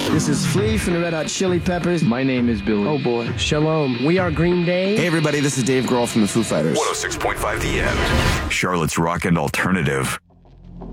This is Flea from the Red Hot Chili Peppers. My name is Billy. Oh boy. Shalom. We are Green Day. Hey everybody, this is Dave Grohl from the Foo Fighters. 106.5 The End. Charlotte's Rock and Alternative.